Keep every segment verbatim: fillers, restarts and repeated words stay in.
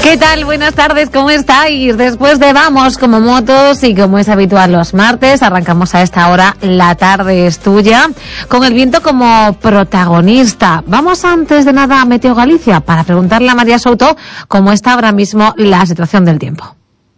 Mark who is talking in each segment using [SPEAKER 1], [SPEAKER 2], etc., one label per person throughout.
[SPEAKER 1] ¿Qué tal? Buenas tardes, ¿cómo estáis? Después de Vamos como motos y como es habitual los martes, arrancamos a esta hora La Tarde es Tuya, con el viento como protagonista. Vamos antes de nada a Meteo Galicia para preguntarle a María Souto cómo está ahora mismo la situación del tiempo.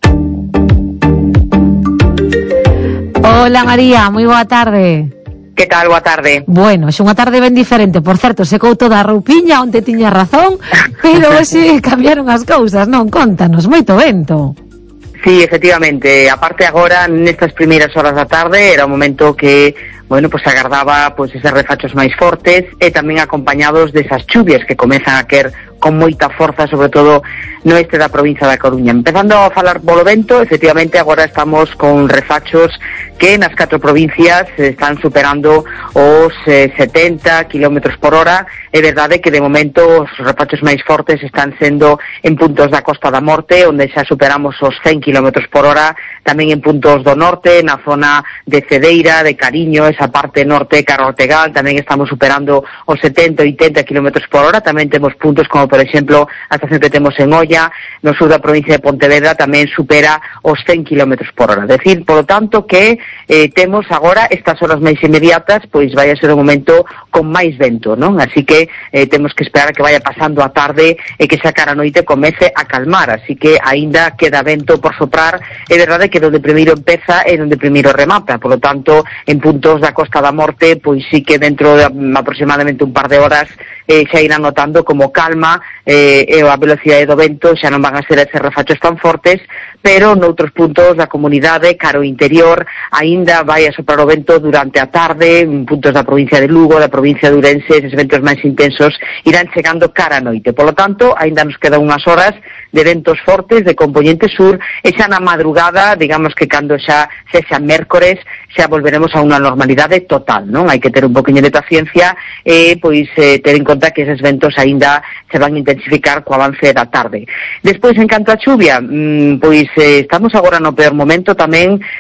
[SPEAKER 1] Hola María, moi boa tarde.
[SPEAKER 2] Que tal? Boa tarde.
[SPEAKER 1] Bueno, é unha tarde ben diferente. Por certo, secou toda a roupiña, onde tiña razón, pero hoxe cambiaron as cousas, non? Contanos, moito vento.
[SPEAKER 2] Sí, efectivamente. Aparte agora, nestas primeiras horas da tarde, era o momento que, bueno, pues agardaba pues eses refachos máis fortes e tamén acompañados desas chuvias que comezan a quer con moita forza, sobre todo no este da provincia da Coruña. Empezando a falar polo vento, efectivamente agora estamos con refachos que nas catro provincias están superando os eh, setenta kilómetros por hora. É verdade que de momento os refachos máis fortes están sendo en puntos da Costa da Morte, onde xa superamos os cen kilómetros por hora, tamén en puntos do norte, na zona de Cedeira, de Cariño, esa parte norte, Carro Ortegal, tamén estamos superando os setenta, oitenta kilómetros por hora. Tamén temos puntos como, por exemplo, a estación que temos en Oia, no sur da provincia de Pontevedra, tamén supera os cen kilómetros por hora. Decir, por lo tanto, que eh, temos agora estas horas máis inmediatas, pois vai a ser un momento con máis vento, non? Así que eh, temos que esperar a que vaya pasando a tarde e que xa cara a noite comece a calmar, así que aínda queda vento por soprar. É verdade que donde primeiro empeza é donde primeiro remata, por lo tanto, en puntos da Costa da Morte, pois sí que dentro de aproximadamente un par de horas eh, xa irán notando como calma eh, e a velocidade do vento xa non van a ser eses refachos tan fortes, pero noutros puntos da comunidade, caro interior, aínda vai a soprar o vento durante a tarde, en puntos da provincia de Lugo, da provincia de Ourense, eses ventos máis intensos irán chegando cara a noite. Por lo tanto, aínda nos quedan unhas horas de ventos fortes de componente sur e xa na madrugada, digamos que cando xa sexa mércores, xa volveremos a unha normalidade total, non? Hai que ter un poquinho de paciencia e, pois, eh, ter en conta que eses ventos aínda se van a intensificar co avance da tarde. Despois, en canto a chuvia, mmm, pois, eh, estamos agora no peor momento tamén